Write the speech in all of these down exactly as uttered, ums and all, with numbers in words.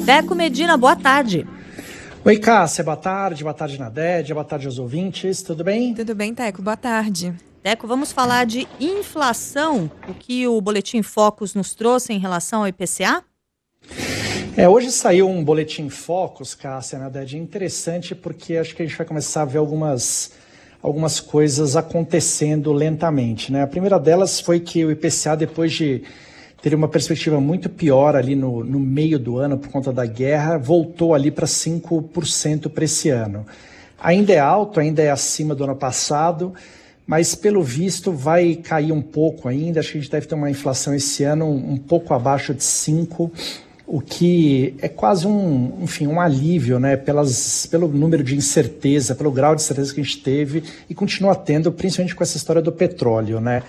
Teco Medina, boa tarde. Oi, Cássia, boa tarde, boa tarde, Nadédia, boa tarde aos ouvintes, tudo bem? Tudo bem, Teco, boa tarde. Teco, vamos falar de inflação, o que o Boletim Focus nos trouxe em relação ao I P C A? É, hoje saiu um Boletim Focus, Cássia, Nadédia, interessante porque acho que a gente vai começar a ver algumas, algumas coisas acontecendo lentamente, né? A primeira delas foi que o I P C A, depois de ter uma perspectiva muito pior ali no, no meio do ano por conta da guerra, voltou ali para cinco por cento para esse ano. Ainda é alto, ainda é acima do ano passado, mas pelo visto vai cair um pouco ainda. Acho que a gente deve ter uma inflação esse ano um, um pouco abaixo de cinco por cento, o que é quase um, enfim, um alívio, né, pelas, pelo número de incerteza, pelo grau de incerteza que a gente teve e continua tendo, principalmente com essa história do petróleo, né.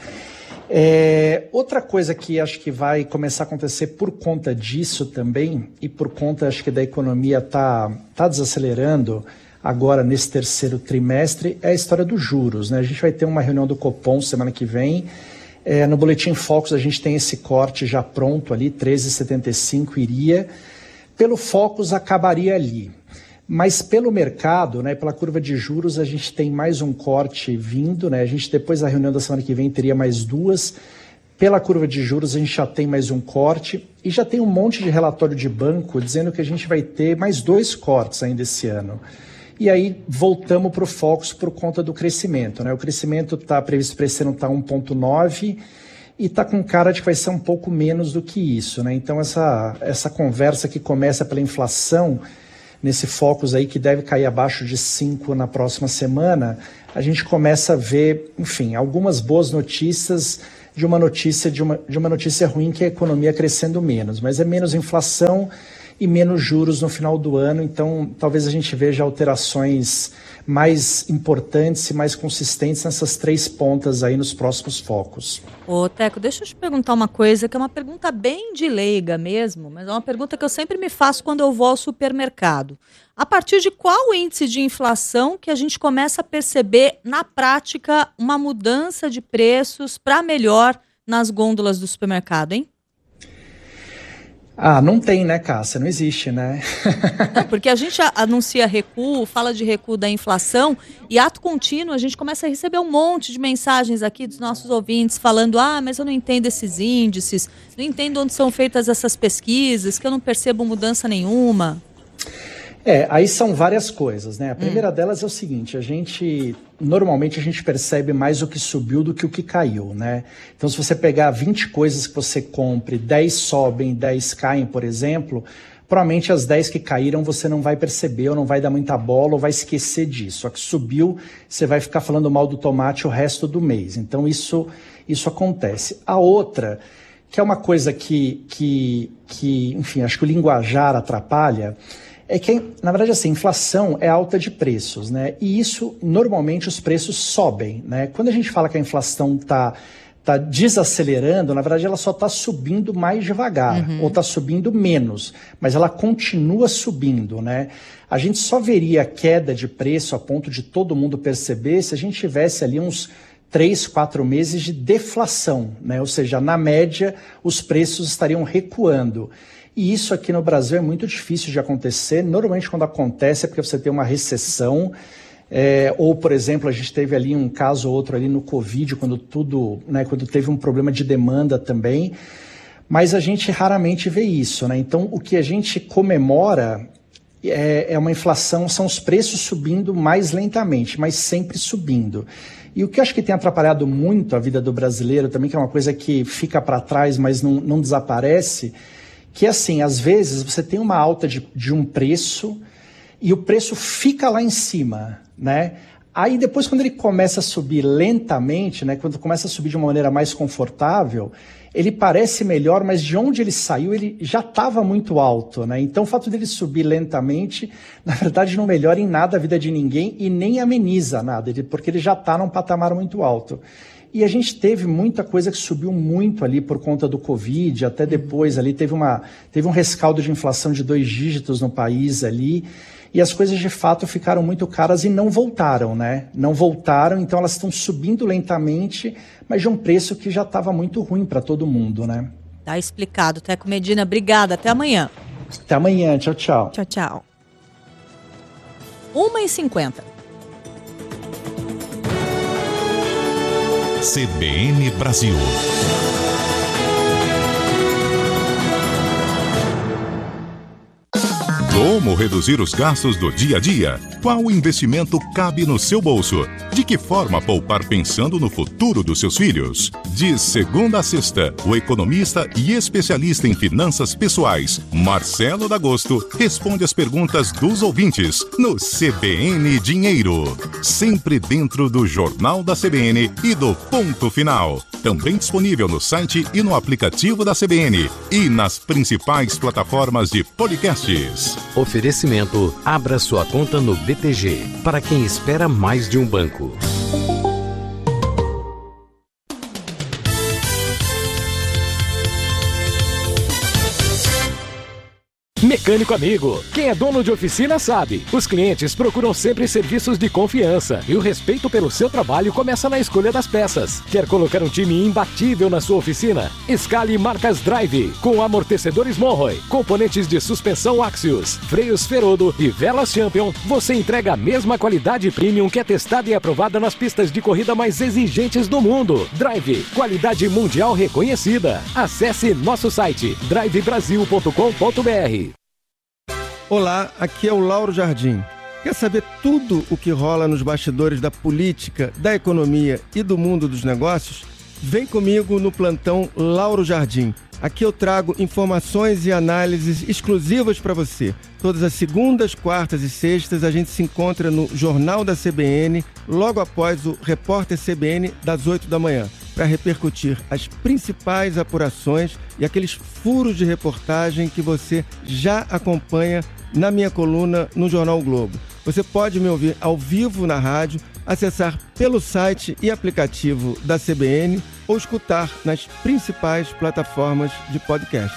É, outra coisa que acho que vai começar a acontecer por conta disso também, e por conta, acho que da economia tá, tá desacelerando agora nesse terceiro trimestre, é a história dos juros, né? A gente vai ter uma reunião do Copom semana que vem. É, no Boletim Focus a gente tem esse corte já pronto ali, treze vírgula setenta e cinco iria. Pelo Focus acabaria ali. Mas pelo mercado, né, pela curva de juros, a gente tem mais um corte vindo, né? A gente, depois da reunião da semana que vem, teria mais duas. Pela curva de juros, a gente já tem mais um corte e já tem um monte de relatório de banco dizendo que a gente vai ter mais dois cortes ainda esse ano. E aí voltamos para o Focus por conta do crescimento, né? O crescimento está previsto para esse ano estar um vírgula nove e está com cara de que vai ser um pouco menos do que isso, né? Então essa, essa conversa que começa pela inflação, nesse Focus aí que deve cair abaixo de cinco na próxima semana, a gente começa a ver, enfim, algumas boas notícias de uma notícia, de uma, de uma notícia ruim, que é a economia crescendo menos, mas é menos inflação e menos juros no final do ano, então talvez a gente veja alterações mais importantes e mais consistentes nessas três pontas aí nos próximos focos. Ô, Teco, deixa eu te perguntar uma coisa, que é uma pergunta bem de leiga mesmo, mas é uma pergunta que eu sempre me faço quando eu vou ao supermercado. A partir de qual índice de inflação que a gente começa a perceber, na prática, uma mudança de preços para melhor nas gôndolas do supermercado, hein? Ah, não tem, né, Cássia? Não existe, né? Não, porque a gente anuncia recuo, fala de recuo da inflação e ato contínuo a gente começa a receber um monte de mensagens aqui dos nossos ouvintes falando: ah, mas eu não entendo esses índices, não entendo onde são feitas essas pesquisas, que eu não percebo mudança nenhuma. É, aí são várias coisas, né? A primeira hum. delas é o seguinte: a gente, normalmente a gente percebe mais o que subiu do que o que caiu, né? Então, se você pegar vinte coisas que você compre, dez sobem, dez caem, por exemplo, provavelmente as dez que caíram você não vai perceber, ou não vai dar muita bola, ou vai esquecer disso. A que subiu, você vai ficar falando mal do tomate o resto do mês. Então, isso, isso acontece. A outra, que é uma coisa que, que, que, enfim, acho que o linguajar atrapalha, é que, na verdade, assim, a inflação é alta de preços, né? E isso, normalmente, os preços sobem, né? Quando a gente fala que a inflação está tá desacelerando, na verdade, ela só está subindo mais devagar, uhum. ou está subindo menos, mas ela continua subindo, né? A gente só veria queda de preço a ponto de todo mundo perceber se a gente tivesse ali uns três, quatro meses de deflação, né? Ou seja, na média, os preços estariam recuando. E isso aqui no Brasil é muito difícil de acontecer. Normalmente, quando acontece, é porque você tem uma recessão, é, ou, por exemplo, a gente teve ali um caso ou outro ali no Covid, quando tudo, né, quando teve um problema de demanda também, mas a gente raramente vê isso, né? Então, o que a gente comemora é, é uma inflação, são os preços subindo mais lentamente, mas sempre subindo. E o que eu acho que tem atrapalhado muito a vida do brasileiro também, que é uma coisa que fica para trás, mas não, não desaparece, que assim, às vezes você tem uma alta de, de um preço e o preço fica lá em cima, né? Aí depois, quando ele começa a subir lentamente, né, quando começa a subir de uma maneira mais confortável, ele parece melhor, mas de onde ele saiu, ele já estava muito alto, né? Então o fato dele subir lentamente, na verdade, não melhora em nada a vida de ninguém e nem ameniza nada, porque ele já está num patamar muito alto. E a gente teve muita coisa que subiu muito ali por conta do Covid, até depois ali teve, uma, teve um rescaldo de inflação de dois dígitos no país ali, e as coisas de fato ficaram muito caras e não voltaram, né? Não voltaram, então elas estão subindo lentamente, mas de um preço que já estava muito ruim para todo mundo, né? Tá explicado, Teco Medina, obrigada, até amanhã. Até amanhã. Tchau, tchau. Tchau, tchau. uma e cinquenta. C B N Brasil. Como reduzir os gastos do dia a dia? Qual investimento cabe no seu bolso? De que forma poupar pensando no futuro dos seus filhos? De segunda a sexta, o economista e especialista em finanças pessoais, Marcelo D'Agosto, responde as perguntas dos ouvintes no C B N Dinheiro. Sempre dentro do Jornal da C B N e do Ponto Final. Também disponível no site e no aplicativo da C B N e nas principais plataformas de podcasts. Oferecimento: abra sua conta no B T G, para quem espera mais de um banco. Mecânico amigo, quem é dono de oficina sabe. Os clientes procuram sempre serviços de confiança e o respeito pelo seu trabalho começa na escolha das peças. Quer colocar um time imbatível na sua oficina? Escale marcas Drive, com amortecedores Monroe, componentes de suspensão Axios, freios Ferodo e velas Champion. Você entrega a mesma qualidade premium que é testada e aprovada nas pistas de corrida mais exigentes do mundo. Drive, qualidade mundial reconhecida. Acesse nosso site drive brasil ponto com ponto b r. Olá, aqui é o Lauro Jardim. Quer saber tudo o que rola nos bastidores da política, da economia e do mundo dos negócios? Vem comigo no plantão Lauro Jardim. Aqui eu trago informações e análises exclusivas para você. Todas as segundas, quartas e sextas a gente se encontra no Jornal da C B N, logo após o Repórter C B N das oito da manhã, para repercutir as principais apurações e aqueles furos de reportagem que você já acompanha na minha coluna no Jornal o Globo. Você pode me ouvir ao vivo na rádio, acessar pelo site e aplicativo da C B N ou escutar nas principais plataformas de podcast.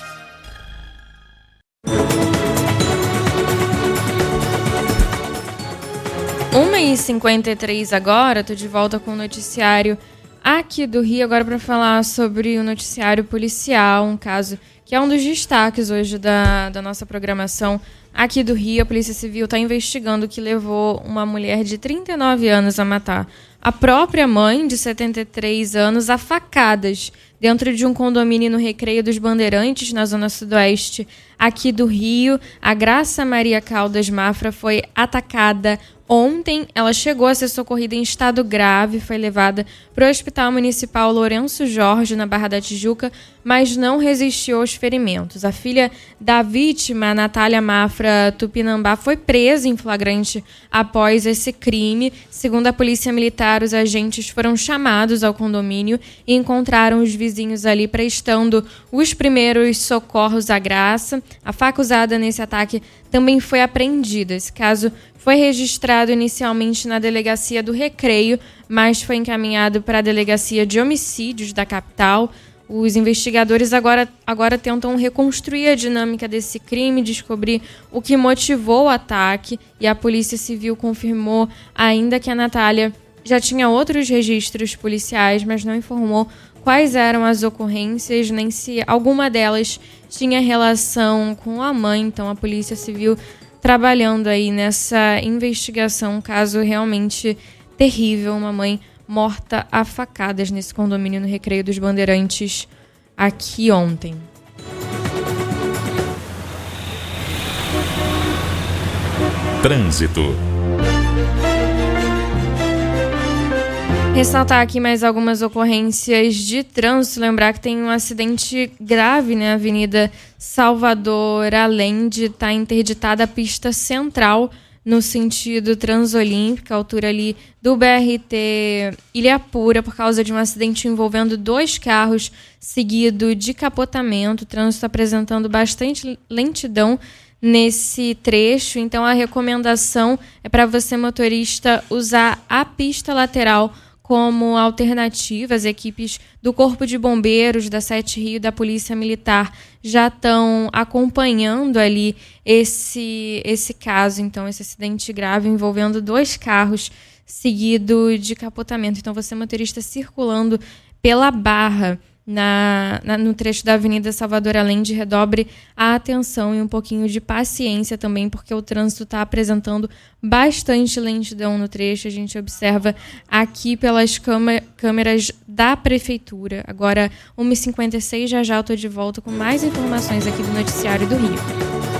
uma e cinquenta e três agora, tô de volta com o noticiário aqui do Rio, agora para falar sobre o noticiário policial, um caso que é um dos destaques hoje da, da nossa programação aqui do Rio. A Polícia Civil está investigando o que levou uma mulher de trinta e nove anos a matar a própria mãe, de setenta e três anos, a facadas dentro de um condomínio no Recreio dos Bandeirantes, na zona sudoeste aqui do Rio. A Graça Maria Caldas Mafra foi atacada ontem. Ela chegou a ser socorrida em estado grave, foi levada para o Hospital Municipal Lourenço Jorge, na Barra da Tijuca, mas não resistiu aos ferimentos. A filha da vítima, Natália Mafra Tupinambá, foi presa em flagrante após esse crime. Segundo a Polícia Militar, os agentes foram chamados ao condomínio e encontraram os vizinhos ali prestando os primeiros socorros à Graça. A faca usada nesse ataque também foi apreendida. Esse caso foi registrado inicialmente na Delegacia do Recreio, mas foi encaminhado para a Delegacia de Homicídios da capital. Os investigadores agora, agora tentam reconstruir a dinâmica desse crime, descobrir o que motivou o ataque, e a Polícia Civil confirmou ainda que a Natália já tinha outros registros policiais, mas não informou quais eram as ocorrências, nem se alguma delas tinha relação com a mãe. Então a Polícia Civil trabalhando aí nessa investigação, um caso realmente terrível, uma mãe morta a facadas nesse condomínio no Recreio dos Bandeirantes aqui ontem. Trânsito. Ressaltar aqui mais algumas ocorrências de trânsito. Lembrar que tem um acidente grave na Avenida Salvador Allende. Está interditada a pista central no sentido Transolímpica, altura ali do B R T Ilhapura, por causa de um acidente envolvendo dois carros seguido de capotamento. O trânsito apresentando bastante lentidão nesse trecho. Então a recomendação é para você, motorista, usar a pista lateral como alternativa. As equipes do Corpo de Bombeiros, da Sete Rio, da Polícia Militar já estão acompanhando ali esse, esse caso, então esse acidente grave envolvendo dois carros seguido de capotamento. Então você, motorista, circulando pela Barra na, na, no trecho da Avenida Salvador Allende, redobre a atenção e um pouquinho de paciência também, porque o trânsito está apresentando bastante lentidão no trecho. A gente observa aqui pelas câmeras da Prefeitura. Agora, uma e cinquenta e seis, já já eu estou de volta com mais informações aqui do Noticiário do Rio.